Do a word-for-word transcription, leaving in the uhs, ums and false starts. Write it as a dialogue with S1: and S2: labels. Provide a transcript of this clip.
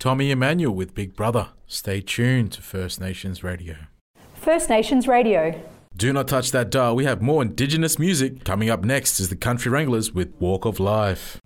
S1: Tommy Emmanuel with Big Brother. Stay tuned to First Nations Radio.
S2: First Nations Radio.
S1: Do not touch that dial. We have more Indigenous music. Coming up next is the Country Wranglers with Walk of Life.